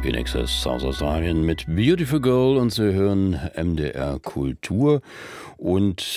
In Excess South Australien mit Beautiful Girl und Sie hören MDR Kultur. Und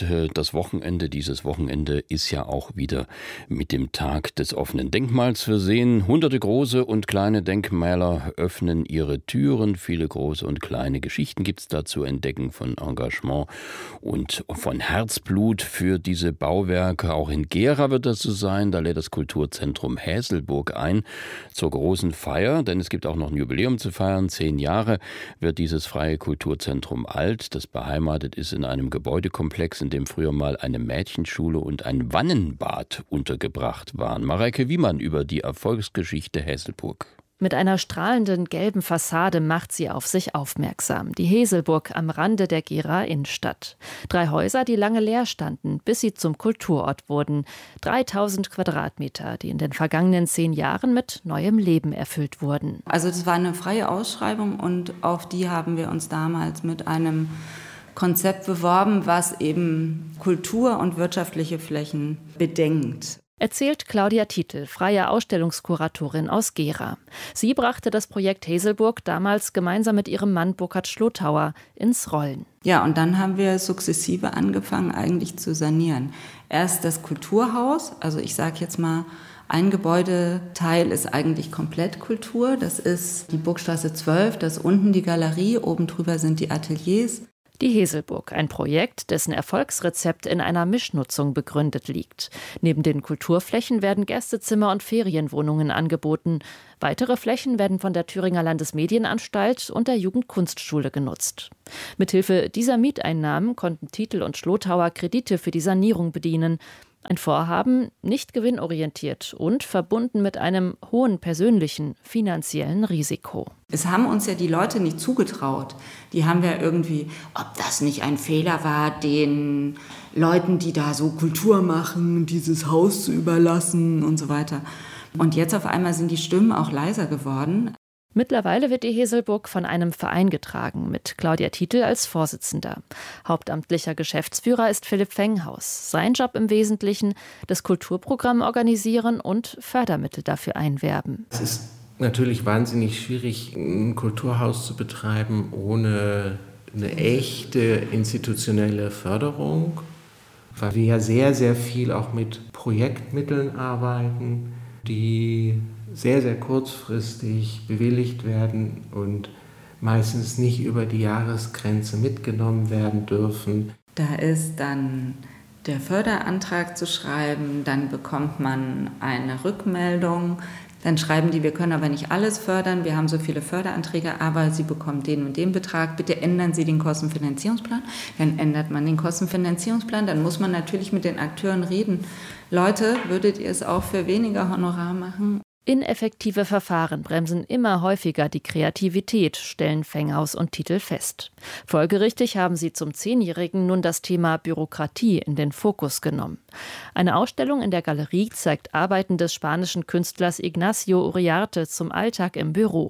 dieses Wochenende ist ja auch wieder mit dem Tag des offenen Denkmals versehen. Hunderte große und kleine Denkmäler öffnen ihre Türen. Viele große und kleine Geschichten gibt es da zu entdecken von Engagement und von Herzblut für diese Bauwerke. Auch in Gera wird das so sein. Da lädt das Kulturzentrum Häselburg ein zur großen Feier, denn es gibt auch noch ein Jubiläum zu feiern. 10 Jahre wird dieses freie Kulturzentrum alt, das beheimatet ist in einem Gebäudekomplex, in dem früher mal eine Mädchenschule und ein Wannenbad untergebracht waren. Mareike Wiemann über die Erfolgsgeschichte Häselburg. Mit einer strahlenden gelben Fassade macht sie auf sich aufmerksam. Die Häselburg am Rande der Gera Innenstadt. 3 Häuser, die lange leer standen, bis sie zum Kulturort wurden. 3000 Quadratmeter, die in den vergangenen 10 Jahren mit neuem Leben erfüllt wurden. Also das war eine freie Ausschreibung und auf die haben wir uns damals mit einem Konzept beworben, was eben Kultur und wirtschaftliche Flächen bedenkt. Erzählt Claudia Titel, freie Ausstellungskuratorin aus Gera. Sie brachte das Projekt Häselburg damals gemeinsam mit ihrem Mann Burkhard Schlotauer ins Rollen. Ja, und dann haben wir sukzessive angefangen, eigentlich zu sanieren. Erst das Kulturhaus, also ich sage jetzt mal, ein Gebäudeteil ist eigentlich komplett Kultur. Das ist die Burgstraße 12, das ist unten die Galerie, oben drüber sind die Ateliers. Die Häselburg, ein Projekt, dessen Erfolgsrezept in einer Mischnutzung begründet liegt. Neben den Kulturflächen werden Gästezimmer und Ferienwohnungen angeboten. Weitere Flächen werden von der Thüringer Landesmedienanstalt und der Jugendkunstschule genutzt. Mithilfe dieser Mieteinnahmen konnten Titel und Schlotauer Kredite für die Sanierung bedienen. Ein Vorhaben, nicht gewinnorientiert und verbunden mit einem hohen persönlichen, finanziellen Risiko. Es haben uns ja die Leute nicht zugetraut. Die haben ja irgendwie, ob das nicht ein Fehler war, den Leuten, die da so Kultur machen, dieses Haus zu überlassen und so weiter. Und jetzt auf einmal sind die Stimmen auch leiser geworden. Mittlerweile wird die Häselburg von einem Verein getragen, mit Claudia Titel als Vorsitzender. Hauptamtlicher Geschäftsführer ist Philipp Fenghaus. Sein Job im Wesentlichen, das Kulturprogramm organisieren und Fördermittel dafür einwerben. Es ist natürlich wahnsinnig schwierig, ein Kulturhaus zu betreiben ohne eine echte institutionelle Förderung, weil wir ja sehr, sehr viel auch mit Projektmitteln arbeiten, die sehr, sehr kurzfristig bewilligt werden und meistens nicht über die Jahresgrenze mitgenommen werden dürfen. Da ist dann der Förderantrag zu schreiben, dann bekommt man eine Rückmeldung, dann schreiben die, wir können aber nicht alles fördern, wir haben so viele Förderanträge, aber Sie bekommen den und den Betrag, bitte ändern Sie den Kostenfinanzierungsplan. Dann ändert man den Kostenfinanzierungsplan, dann muss man natürlich mit den Akteuren reden. Leute, würdet ihr es auch für weniger Honorar machen? Ineffektive Verfahren bremsen immer häufiger die Kreativität, stellen Fenghaus und Titel fest. Folgerichtig haben sie zum 10-Jährigen nun das Thema Bürokratie in den Fokus genommen. Eine Ausstellung in der Galerie zeigt Arbeiten des spanischen Künstlers Ignacio Uriarte zum Alltag im Büro,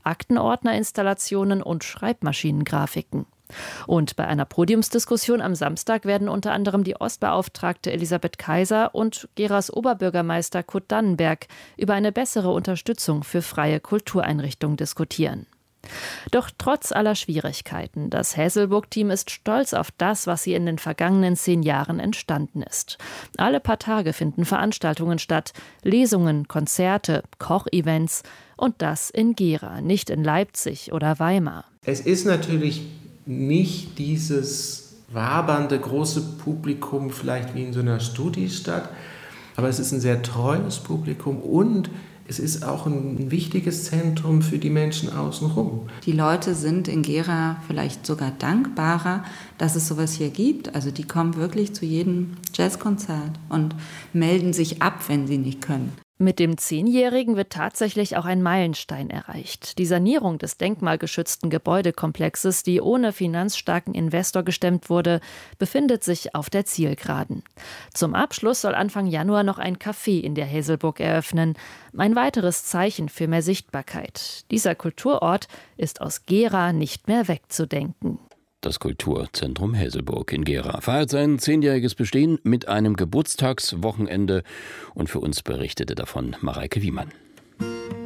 Aktenordnerinstallationen und Schreibmaschinengrafiken. Und bei einer Podiumsdiskussion am Samstag werden unter anderem die Ostbeauftragte Elisabeth Kaiser und Geras Oberbürgermeister Kurt Dannenberg über eine bessere Unterstützung für freie Kultureinrichtungen diskutieren. Doch trotz aller Schwierigkeiten, das Häselburg-Team ist stolz auf das, was hier in den vergangenen 10 Jahren entstanden ist. Alle paar Tage finden Veranstaltungen statt, Lesungen, Konzerte, Kochevents und das in Gera, nicht in Leipzig oder Weimar. Es ist natürlich nicht dieses wabernde große Publikum, vielleicht wie in so einer Studiestadt, aber es ist ein sehr treues Publikum und es ist auch ein wichtiges Zentrum für die Menschen außenrum. Die Leute sind in Gera vielleicht sogar dankbarer, dass es sowas hier gibt. Also die kommen wirklich zu jedem Jazzkonzert und melden sich ab, wenn sie nicht können. Mit dem 10-Jährigen wird tatsächlich auch ein Meilenstein erreicht. Die Sanierung des denkmalgeschützten Gebäudekomplexes, die ohne finanzstarken Investor gestemmt wurde, befindet sich auf der Zielgeraden. Zum Abschluss soll Anfang Januar noch ein Café in der Häselburg eröffnen. Ein weiteres Zeichen für mehr Sichtbarkeit. Dieser Kulturort ist aus Gera nicht mehr wegzudenken. Das Kulturzentrum Häselburg in Gera feiert sein 10-jähriges Bestehen mit einem Geburtstagswochenende und für uns berichtete davon Mareike Wiemann.